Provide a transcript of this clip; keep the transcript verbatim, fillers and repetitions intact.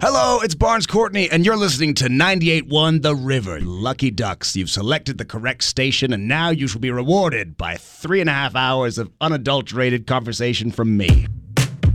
Hello, it's Barnes Courtney, and you're listening to ninety-eight point one The River. Lucky Ducks, you've selected the correct station, and now you shall be rewarded by three and a half hours of unadulterated conversation from me.